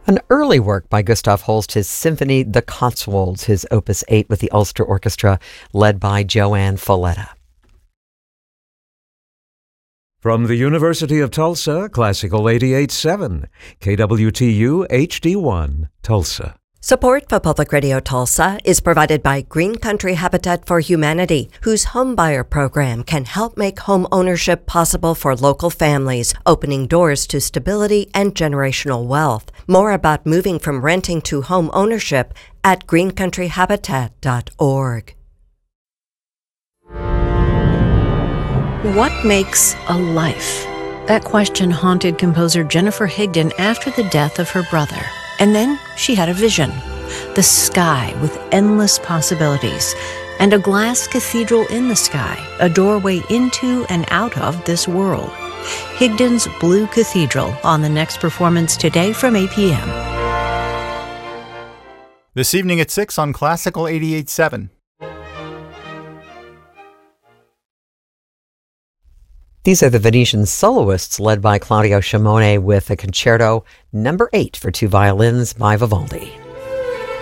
An early work by Gustav Holst, his symphony, The Cotswolds, his Opus 8 with the Ulster Orchestra, led by Joanne Folletta. From the University of Tulsa, Classical 88.7, KWTU HD1, Tulsa. Support for Public Radio Tulsa is provided by Green Country Habitat for Humanity, whose homebuyer program can help make home ownership possible for local families, opening doors to stability and generational wealth. More about moving from renting to home ownership at greencountryhabitat.org. What makes a life? That question haunted composer Jennifer Higdon after the death of her brother. And then she had a vision. The sky with endless possibilities. And a glass cathedral in the sky, a doorway into and out of this world. Higdon's Blue Cathedral on the next performance today from 8 p.m. This evening at 6 on Classical 88.7. These are the Venetian soloists led by Claudio Shimone with a concerto number 8 for 2 violins by Vivaldi.